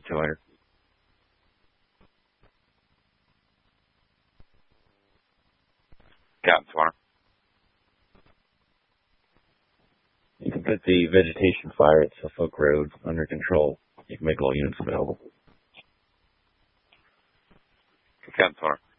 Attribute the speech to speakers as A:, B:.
A: 200. Captain 200. You can put the vegetation fire at Suffolk Road under control. You can make all units available.
B: Captain 200.